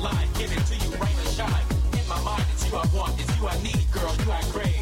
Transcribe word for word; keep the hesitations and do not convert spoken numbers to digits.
line, give it to you rain or shine. In my mind, it's you I want, it's you I need, girl, you I crave.